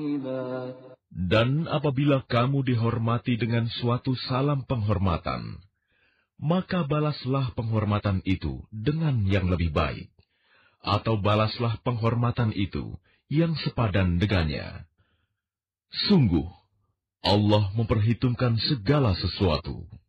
Dan apabila kamu dihormati dengan suatu salam penghormatan, maka balaslah penghormatan itu dengan yang lebih baik, atau balaslah penghormatan itu yang sepadan dengannya. Sungguh, Allah memperhitungkan segala sesuatu.